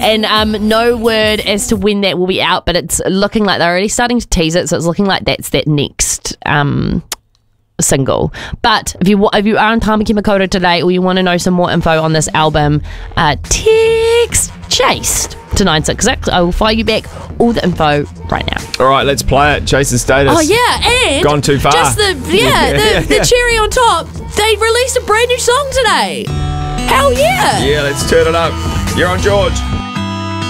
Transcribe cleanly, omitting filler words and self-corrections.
And no word as to when that will be out, but it's looking like they're already starting to tease it, so it's looking like that's that next single. But if you are in Tamaki Makaurau today, or you want to know some more info on this album, text Chased to 966. I will fire you back all the info right now. All right, let's play it. Jason Status. Oh yeah, and gone too far. Just the cherry on top. They released a brand new song today. Hell yeah! Yeah, let's turn it up. You're on George.